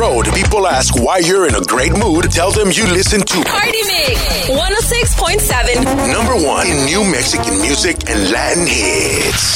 road, people ask why you're in a great mood. Tell them you listen to Party Mix 106.7. #1 in new Mexican music and Latin hits.